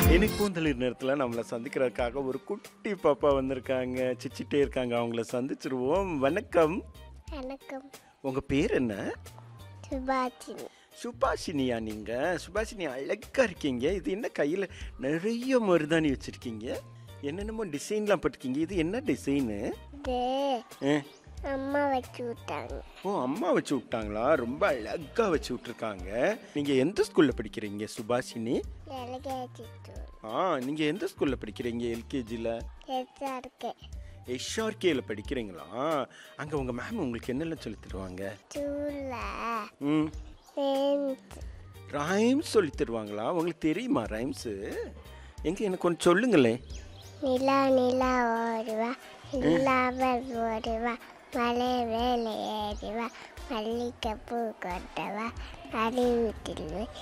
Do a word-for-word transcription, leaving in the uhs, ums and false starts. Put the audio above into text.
இன்னைக்கு பூந்தளிர் நேரத்தில் நம்மளை சந்திக்கிறதுக்காக ஒரு குட்டி பாப்பா வந்திருக்காங்க, சிரிச்சிட்டே இருக்காங்க. அவங்கள சந்திச்சிருவோம். வணக்கம். வணக்கம். உங்க பேர் என்ன? சுபாஷினி. சுபாஷினியா? நீங்க சுபாஷினி அழகா இருக்கீங்க. இது என்ன கையில் நிறைய மருதாணி வச்சிருக்கீங்க, என்னென்னமோ டிசைன்லாம் போட்டிருக்கீங்க. இது என்ன டிசைனு? அம்மா வச்சு விட்டாங்க. ஓ, அம்மா வச்சு விட்டாங்களா? ரொம்ப அழகா வச்சு விட்டுருக்காங்க. நீங்க எந்த ஸ்கூல்ல படிக்கிறீங்க சுபாஷினி? எல்கேஜி. ஆ, நீங்க எந்த ஸ்கூல்ல படிக்கிறீங்க? எல்கேஜில எஸ்ஆர்கே. எஸ்ஆர்கேல படிக்கிறீங்களா? அங்க உங்க மேம் உங்களுக்கு என்னெல்லாம் சொல்லி தருவாங்க? ஸ்கூல்ல ம் ரைம்ஸ் ரைம்ஸ் சொல்லி தருவாங்களா? உங்களுக்கு தெரியுமா ரைம்ஸு? எங்க எனக்கு கொஞ்சம் சொல்லுங்களேன். நிலா நிலா ஓடுவா, நிலாவர் ஓடுவா, மலை வேலை ஏறுவா, மல்லிகை பூ கொட்டவா, அடி வீட்டில்